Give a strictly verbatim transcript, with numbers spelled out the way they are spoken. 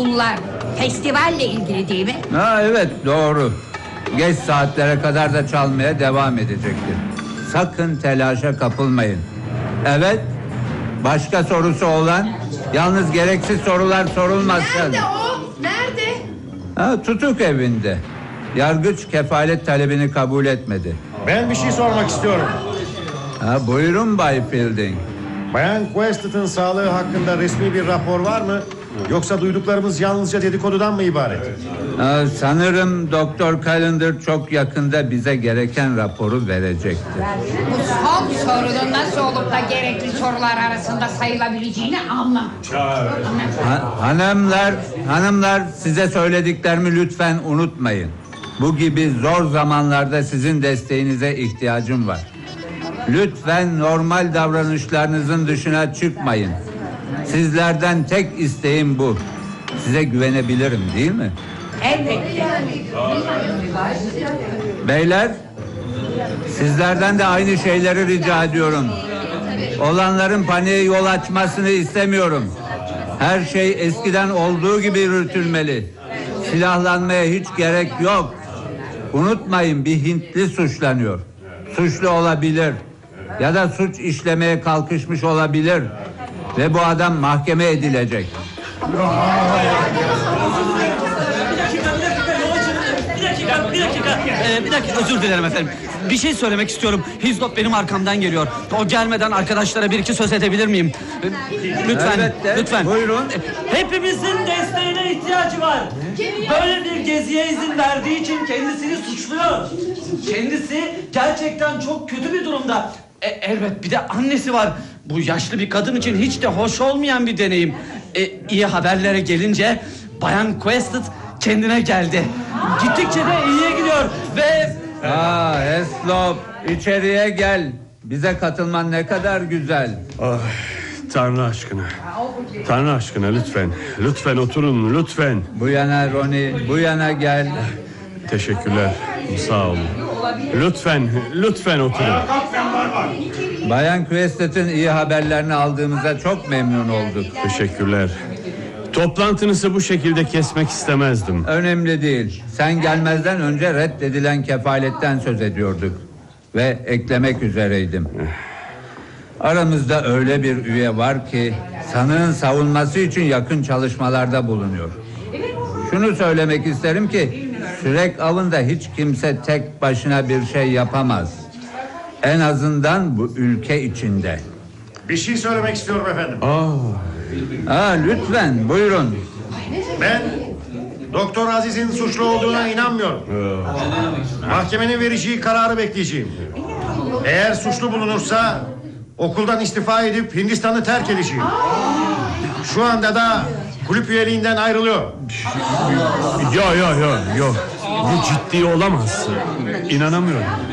davullar festivalle ilgili değil mi? Ha, evet, doğru. Geç saatlere kadar da çalmaya devam edecektir. Sakın telaşa kapılmayın. Evet, başka sorusu olan, yalnız gereksiz sorular sorulmasın. Nerede o? Nerede? Ha, tutuk evinde. Yargıç kefalet talebini kabul etmedi. Ben bir şey sormak istiyorum. Ha, buyurun Bay Fielding. Bayan Questett'ın sağlığı hakkında resmi bir rapor var mı? Yoksa duyduklarımız yalnızca dedikodudan mı ibaret? Ha, sanırım Doktor Callender çok yakında bize gereken raporu verecektir. Bu son sorunun nasıl olup da gerekli sorular arasında sayılabileceğini anlam. Ha, hanımlar, hanımlar size söylediklerimi lütfen unutmayın. Bu gibi zor zamanlarda sizin desteğinize ihtiyacım var. Lütfen normal davranışlarınızın dışına çıkmayın. Sizlerden tek isteğim bu. Size güvenebilirim, değil mi? Elbette. Beyler, sizlerden de aynı şeyleri rica ediyorum. Olanların paniğe yol açmasını istemiyorum. Her şey eskiden olduğu gibi yürütülmeli. Silahlanmaya hiç gerek yok. Unutmayın, bir Hintli suçlanıyor. Suçlu olabilir ya da suç işlemeye kalkışmış olabilir ve bu adam mahkeme edilecek. Bir dakika, bir dakika, ee, bir dakika, özür dilerim efendim. Bir şey söylemek istiyorum. Hizgop benim arkamdan geliyor. O gelmeden arkadaşlara bir iki söz edebilir miyim? Ee, Lütfen, Elbette, lütfen. buyurun. Hepimizin desteğine ihtiyacı var. Böyle bir geziye izin verdiği için kendisini suçluyor. Kendisi gerçekten çok kötü bir durumda. E, elbet bir de annesi var. Bu yaşlı bir kadın için hiç de hoş olmayan bir deneyim. E, iyi haberlere gelince Bayan Quested kendine geldi. Gittikçe de iyiye gidiyor ve... Aa, Heslop, içeriye gel. Bize katılman ne kadar güzel. Ah, Tanrı aşkına. Tanrı aşkına lütfen. Lütfen oturun, lütfen. Bu yana Ronnie, bu yana gel. Teşekkürler. Sağ olun. Lütfen, lütfen oturun. Bayan Questet'in iyi haberlerini aldığımıza çok memnun olduk. Teşekkürler. Toplantınızı bu şekilde kesmek istemezdim. Önemli değil. Sen gelmezden önce reddedilen kefaletten söz ediyorduk. Ve eklemek üzereydim. Aramızda öyle bir üye var ki sanığın savunması için yakın çalışmalarda bulunuyor. Şunu söylemek isterim ki sürek avında hiç kimse tek başına bir şey yapamaz. En azından bu ülke içinde. Bir şey söylemek istiyorum efendim. Aa, Aa, lütfen buyurun. Ben Doktor Aziz'in suçlu olduğuna inanmıyorum. Mahkemenin vereceği kararı bekleyeceğim. Eğer suçlu bulunursa okuldan istifa edip Hindistan'ı terk edeceğim. Şu anda da kulüp üyeliğinden ayrılıyor. yo yo yo yo. Bu ciddi olamaz. İnanamıyorum.